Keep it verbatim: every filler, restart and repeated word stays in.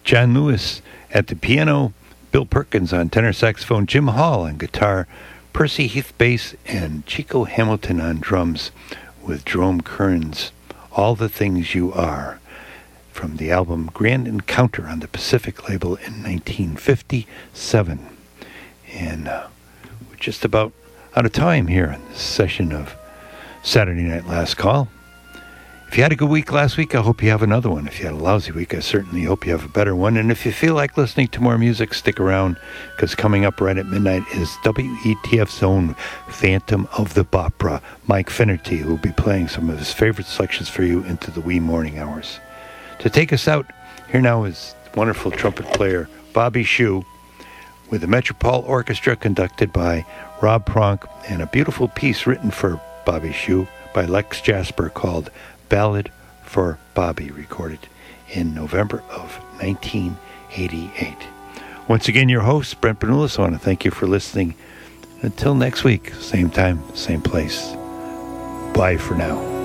John Lewis at the piano, Bill Perkins on tenor saxophone, Jim Hall on guitar, Percy Heath bass, and Chico Hamilton on drums with Jerome Kern's All the Things You Are from the album Grand Encounter on the Pacific label in nineteen fifty-seven. And uh, we're just about out of time here in this session of Saturday Night Last Call. If you had a good week last week, I hope you have another one. If you had a lousy week, I certainly hope you have a better one. And if you feel like listening to more music, stick around, because coming up right at midnight is W E T F's own Phantom of the Opera, Mike Finnerty, who will be playing some of his favorite selections for you into the wee morning hours. To take us out, here now is wonderful trumpet player Bobby Shew with the Metropole Orchestra conducted by Rob Pronk, and a beautiful piece written for Bobby Shew by Lex Jasper called Ballad for Bobby, recorded in November of nineteen eighty-eight. Once again, your host, Brent Bernulis. I want to thank you for listening. Until next week, same time, same place. Bye for now.